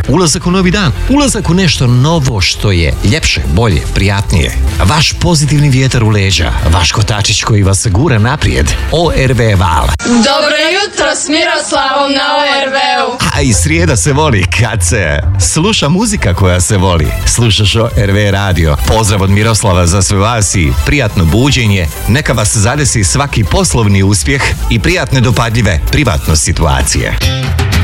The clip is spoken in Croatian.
ulazak u novi dan, ulazak u nešto novo što je ljepše, bolje, prijatnije. Vaš pozitivni vjetar u leđa, vaš kotačić koji vas gura naprijed. ORV Val. Dobro jutro s Miroslavom na ORV-u. A i srijeda se voli kad se sluša muzika koja se voli. Slušaš ORV radio. Pozdrav od Miroslava za sve vas i prijatno buđenje. Neka vas zadesi svaki poslovni uspjeh i prijatne dopadljive privatne situacije.